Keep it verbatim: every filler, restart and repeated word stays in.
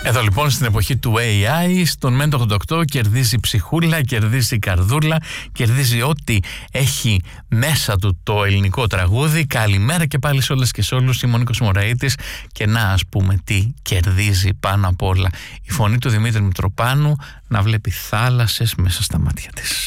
Εδώ λοιπόν στην εποχή του έι άι, στον Μέντο ογδόντα οκτώ κερδίζει ψυχούλα, κερδίζει καρδούλα, κερδίζει ό,τι έχει μέσα του το ελληνικό τραγούδι. Καλημέρα και πάλι σε όλες και σε όλους, είμαι ο Νίκος Μωραΐτης και να ας πούμε τι κερδίζει πάνω απ' όλα. Η φωνή του Δημήτρη Μητροπάνου να βλέπει θάλασσες μέσα στα μάτια της.